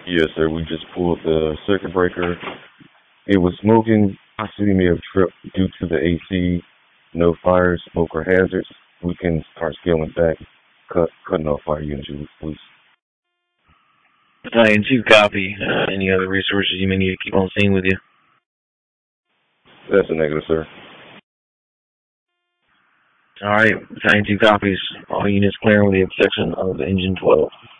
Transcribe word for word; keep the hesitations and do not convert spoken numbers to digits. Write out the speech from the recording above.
Yes, sir. We just pulled the circuit breaker. It was smoking. Possibly may have tripped due to the A C. No fire, smoke, or hazards. We can start scaling back, cut, cutting off fire units, please. Battalion two, copy. Uh, any other resources you may need to keep on scene with you? That's a negative, sir. All right, Battalion two copies. All units clearing with the exception of Engine twelve.